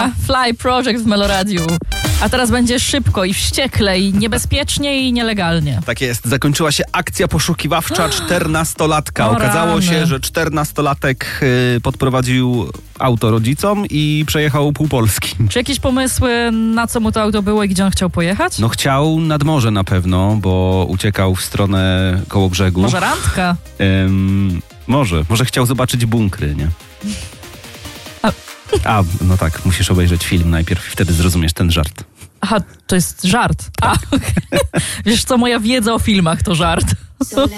Fly Project w Meloradiu. A teraz będzie szybko i wściekle, i niebezpiecznie, i nielegalnie. Tak jest. Zakończyła się akcja poszukiwawcza 14-latka. O Okazało rany. się, że 14-latek podprowadził auto rodzicom i przejechał pół Polski. Czy jakieś pomysły, na co mu to auto było i gdzie on chciał pojechać? No chciał nad morze na pewno, bo uciekał w stronę Kołobrzegu. Może randka? Może chciał zobaczyć bunkry, nie? No tak, musisz obejrzeć film najpierw i wtedy zrozumiesz ten żart. Aha, to jest żart. Wiesz co, moja wiedza o filmach to żart.